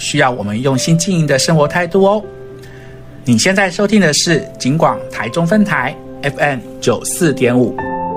需要我们用心经营的生活态度哦。你现在收听的是警广台中分台 FM 94.5。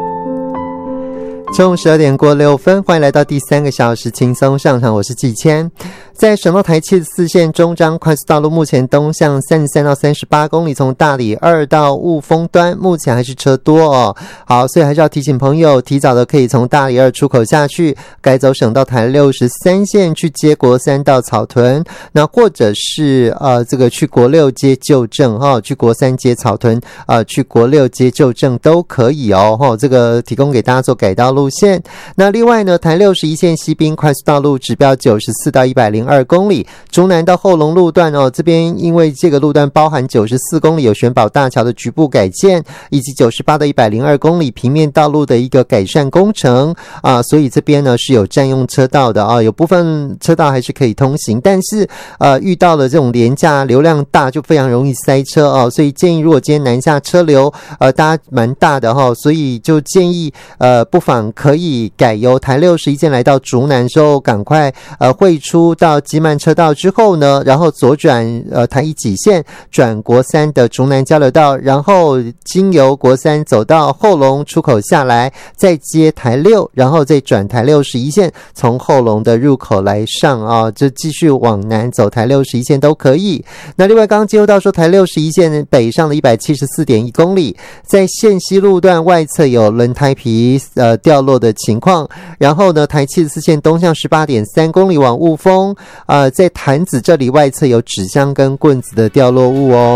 中午12点过6分，欢迎来到第3个小时轻松上场，我是季谦。在省道台74线中彰快速道路，目前东向33到38公里，从大里2到雾峰端，目前还是车多哦。好，所以还是要提醒朋友，提早的可以从大里2出口下去，改走省道台63线去接国3到草屯，那或者是这个去国6接旧正去国3接草屯，去国6接旧正都可以哦。这个提供给大家做改道路线。那另外呢，台61线西滨快速道路指标94到102公里，竹南到后龙路段这边因为这个路段包含94公里有玄宝大桥的局部改建，以及98到102公里平面道路的一个改善工程所以这边呢是有占用车道的有部分车道还是可以通行，但是遇到了这种连假流量大就非常容易塞车所以建议如果今天南下车流大家蛮大的所以就建议不妨可以改由台61线来到竹南之后，赶快汇出到基曼车道之后呢，然后左转台1己线转国3的竹南交流道，然后经由国3走到后龙出口下来，再接台6，然后再转台61线从后龙的入口来上就继续往南走台61线都可以。那另外刚刚接触到说台61线北上的 174.1 公里，在线西路段外侧有轮胎皮掉落的情况，然后呢台74线东向 18.3 公里往雾峰在潭子这里外侧有纸箱跟棍子的掉落物